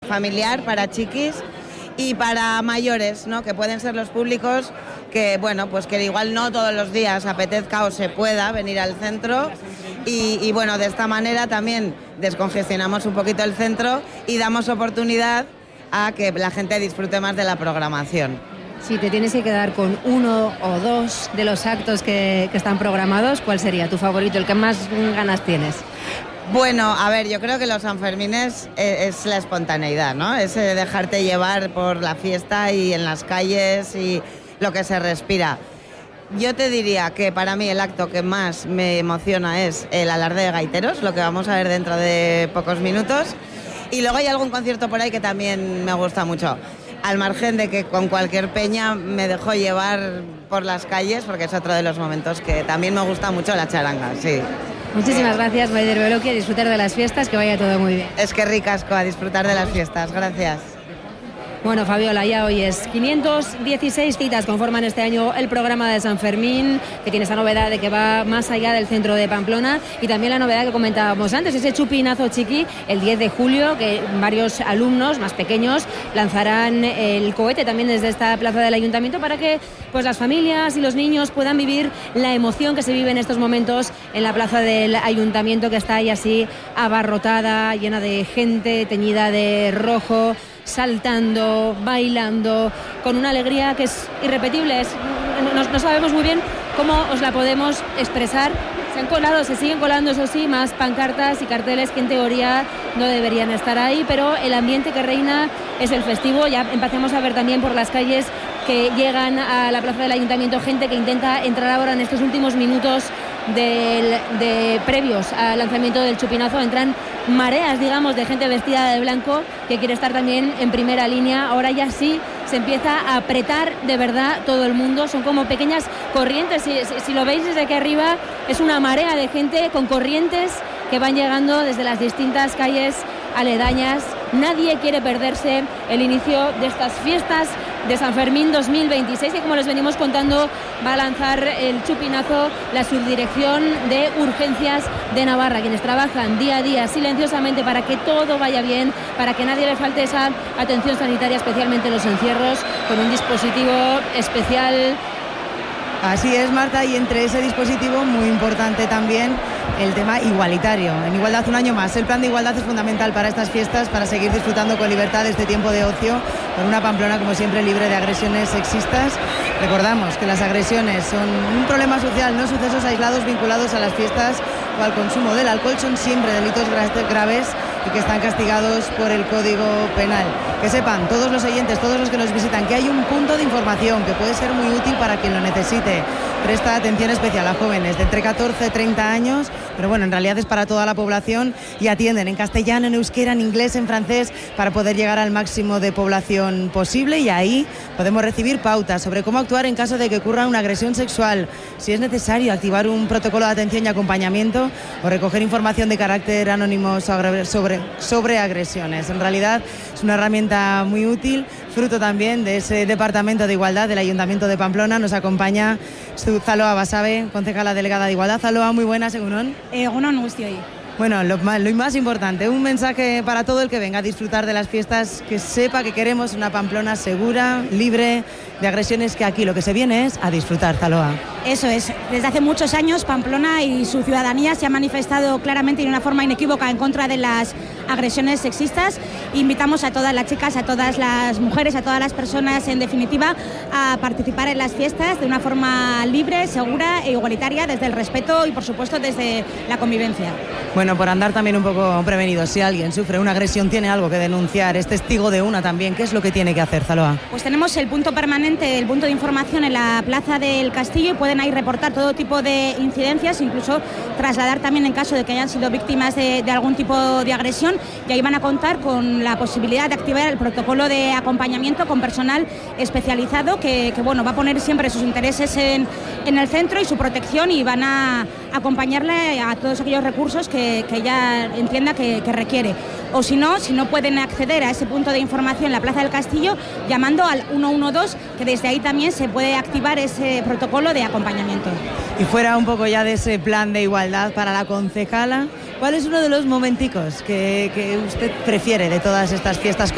familiar, para chiquis y para mayores, ¿no? Que pueden ser los públicos que, bueno, pues que igual no todos los días apetezca o se pueda venir al centro y bueno, de esta manera también descongestionamos un poquito el centro y damos oportunidad a que la gente disfrute más de la programación. Si te tienes que quedar con uno o dos de los actos que están programados, ¿cuál sería tu favorito, el que más ganas tienes? Bueno, a ver, yo creo que los Sanfermines es la espontaneidad, ¿no? Es dejarte llevar por la fiesta y en las calles y lo que se respira. Yo te diría que para mí el acto que más me emociona es el alarde de gaiteros, lo que vamos a ver dentro de pocos minutos. Y luego hay algún concierto por ahí que también me gusta mucho. Al margen de que con cualquier peña me dejo llevar por las calles, porque es otro de los momentos que también me gusta mucho, la charanga, sí. Muchísimas gracias, Maider Beloki, a disfrutar de las fiestas, que vaya todo muy bien. Es que ricasco, a disfrutar de las fiestas, gracias. Bueno, Fabiola, ya hoy es 516 citas conforman este año el programa de San Fermín, que tiene esa novedad de que va más allá del centro de Pamplona, y también la novedad que comentábamos antes, ese chupinazo chiqui, el 10 de julio, que varios alumnos más pequeños lanzarán el cohete también desde esta plaza del Ayuntamiento para que pues las familias y los niños puedan vivir la emoción que se vive en estos momentos en la plaza del Ayuntamiento, que está ahí así abarrotada, llena de gente, teñida de rojo, saltando, bailando, con una alegría que es irrepetible. No sabemos muy bien cómo os la podemos expresar. Se siguen colando, eso sí, más pancartas y carteles que en teoría no deberían estar ahí, pero el ambiente que reina es el festivo. Ya empecemos a ver también por las calles que llegan a la plaza del Ayuntamiento gente que intenta entrar ahora en estos últimos minutos de previos al lanzamiento del chupinazo. Entran mareas, digamos, de gente vestida de blanco que quiere estar también en primera línea. Ahora ya sí se empieza a apretar de verdad todo el mundo. Son como pequeñas corrientes. Si lo veis desde aquí arriba, es una marea de gente con corrientes que van llegando desde las distintas calles aledañas. Nadie quiere perderse el inicio de estas fiestas de San Fermín 2026, que como les venimos contando va a lanzar el chupinazo la Subdirección de Urgencias de Navarra, quienes trabajan día a día silenciosamente para que todo vaya bien, para que nadie le falte esa atención sanitaria, especialmente en los encierros, con un dispositivo especial. Así es, Marta, y entre ese dispositivo muy importante también el tema igualitario. En Igualdad un año más. El plan de igualdad es fundamental para estas fiestas, para seguir disfrutando con libertad de este tiempo de ocio, con una Pamplona como siempre libre de agresiones sexistas. Recordamos que las agresiones son un problema social, no sucesos aislados vinculados a las fiestas o al consumo del alcohol, son siempre delitos graves y que están castigados por el Código Penal. Que sepan todos los oyentes, todos los que nos visitan, que hay un punto de información que puede ser muy útil para quien lo necesite. Presta atención especial a jóvenes de entre 14 y 30 años, pero bueno, en realidad es para toda la población, y atienden en castellano, en euskera, en inglés, en francés, para poder llegar al máximo de población posible, y ahí podemos recibir pautas sobre cómo actuar en caso de que ocurra una agresión sexual, si es necesario activar un protocolo de atención y acompañamiento o recoger información de carácter anónimo sobre agresiones. En realidad es una herramienta muy útil, fruto también de ese Departamento de Igualdad del Ayuntamiento de Pamplona. Nos acompaña Zaloa Basabe, concejala delegada de Igualdad. Zaloa, muy buenas, egunon. Egunon guztioi. Bueno, lo más importante, un mensaje para todo el que venga a disfrutar de las fiestas, que sepa que queremos una Pamplona segura, libre de agresiones, que aquí lo que se viene es a disfrutar, Zaloa. Eso es, desde hace muchos años Pamplona y su ciudadanía se ha manifestado claramente y de una forma inequívoca en contra de las agresiones sexistas. Invitamos a todas las chicas, a todas las mujeres, a todas las personas, en definitiva, a participar en las fiestas de una forma libre, segura e igualitaria, desde el respeto y, por supuesto, desde la convivencia. Bueno, por andar también un poco prevenido, si alguien sufre una agresión, tiene algo que denunciar, es testigo de una también, ¿qué es lo que tiene que hacer, Zaloa? Pues tenemos el punto permanente, el punto de información en la Plaza del Castillo, y pueden ahí reportar todo tipo de incidencias, incluso trasladar también en caso de que hayan sido víctimas de algún tipo de agresión, y ahí van a contar con la posibilidad de activar el protocolo de acompañamiento con personal especializado que bueno, va a poner siempre sus intereses en el centro y su protección, y van a acompañarle a todos aquellos recursos que ella entienda que requiere. O si no pueden acceder a ese punto de información en la Plaza del Castillo llamando al 112, que desde ahí también se puede activar ese protocolo de acompañamiento. Y fuera un poco ya de ese plan de igualdad para la concejala, ¿cuál es uno de los momenticos que usted prefiere de todas estas fiestas?